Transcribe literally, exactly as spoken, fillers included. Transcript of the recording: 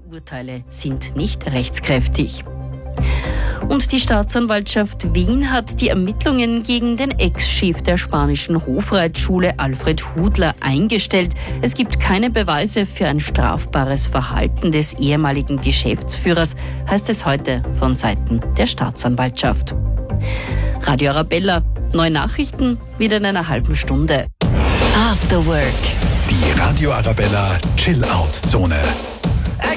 Urteile sind nicht rechtskräftig. Und die Staatsanwaltschaft Wien hat die Ermittlungen gegen den Ex-Chef der spanischen Hofreitschule Alfred Hudler eingestellt. Es gibt keine Beweise für ein strafbares Verhalten des ehemaligen Geschäftsführers, heißt es heute von Seiten der Staatsanwaltschaft. Radio Arabella, neue Nachrichten wieder in einer halben Stunde. After Work. Die Radio Arabella Chill-Out-Zone.